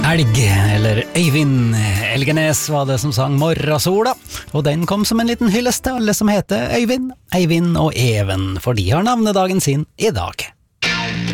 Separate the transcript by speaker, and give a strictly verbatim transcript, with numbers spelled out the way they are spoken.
Speaker 1: Helg, eller Øyvind Elgenes var det som sang Morrasola, og den kom som en liten hyllest til alle som heter Øyvind, Eivind og Even, for de har navnedagen sin i dag.